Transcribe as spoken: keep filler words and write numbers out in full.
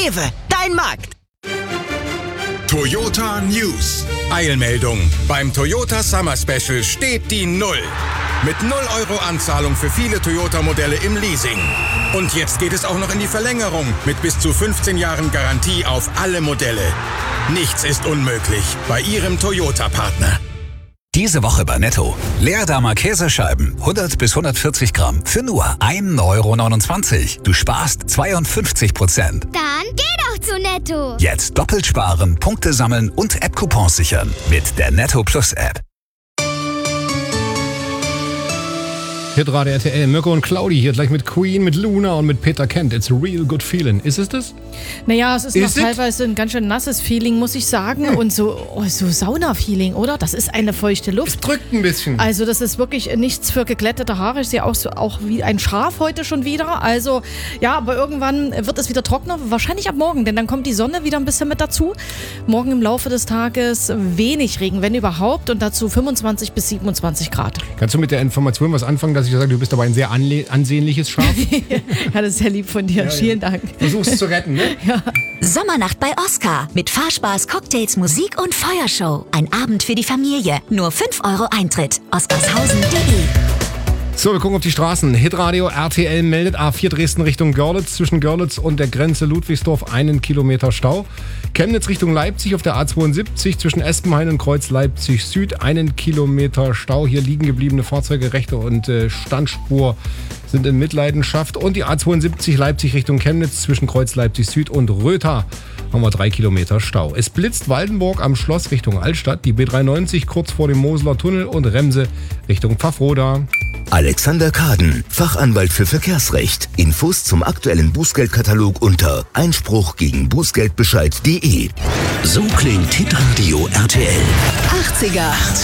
Rewe, dein Markt. Toyota News. Eilmeldung. Beim Toyota Summer Special steht die Null. Mit null Euro Anzahlung für viele Toyota-Modelle im Leasing. Und jetzt geht es auch noch in die Verlängerung mit bis zu fünfzehn Jahren Garantie auf alle Modelle. Nichts ist unmöglich bei Ihrem Toyota-Partner. Diese Woche bei Netto. Leerdammer Käsescheiben, hundert bis hundertvierzig Gramm, für nur ein Euro neunundzwanzig. Du sparst zweiundfünfzig Prozent. Dann geh doch zu Netto. Jetzt doppelt sparen, Punkte sammeln und App-Coupons sichern. Mit der Netto Plus App. Hitradio R T L, Mirko und Claudi hier gleich mit Queen, mit Luna und mit Peter Kent. It's a real good feeling. Ist es das? Naja, es ist, Ist noch it? teilweise ein ganz schön nasses Feeling, muss ich sagen. Hm. Und so, oh, so Sauna-Feeling, oder? Das ist eine feuchte Es Luft. drückt ein bisschen. Also das ist wirklich nichts für geglättete Haare. Ich sehe auch, so, auch wie ein Schaf heute schon wieder. Also ja, aber irgendwann wird es wieder trockener. Wahrscheinlich ab morgen, denn dann kommt die Sonne wieder ein bisschen mit dazu. Morgen im Laufe des Tages wenig Regen, wenn überhaupt. Und dazu fünfundzwanzig bis siebenundzwanzig Grad. Kannst du mit der Information was anfangen, dass ich sage, du bist aber ein sehr anle- ansehnliches Schaf? Ja, das ist sehr lieb von dir. Ja, Vielen ja. Dank. Versuchst es zu retten, ne? Ja. Sommernacht bei Oscar mit Fahrspaß, Cocktails, Musik und Feuershow. Ein Abend für die Familie. Nur fünf Euro Eintritt. oscarshausen punkt de. So, wir gucken auf die Straßen. Hitradio R T L meldet A vier Dresden Richtung Görlitz. Zwischen Görlitz und der Grenze Ludwigsdorf einen Kilometer Stau. Chemnitz Richtung Leipzig auf der A zweiundsiebzig. Zwischen Espenhain und Kreuz Leipzig Süd einen Kilometer Stau. Hier liegen gebliebene Fahrzeuge, rechte und äh, Standspur sind in Mitleidenschaft. Und die A zweiundsiebzig Leipzig Richtung Chemnitz zwischen Kreuz Leipzig Süd und Rötha haben wir drei Kilometer Stau. Es blitzt Waldenburg am Schloss Richtung Altstadt. Die B dreiundneunzig kurz vor dem Moseler Tunnel und Remse Richtung Pfaffroda. Alexander Kaden, Fachanwalt für Verkehrsrecht. Infos zum aktuellen Bußgeldkatalog unter Einspruch gegen Bußgeldbescheid punkt de. So klingt Hitradio R T L. achtziger.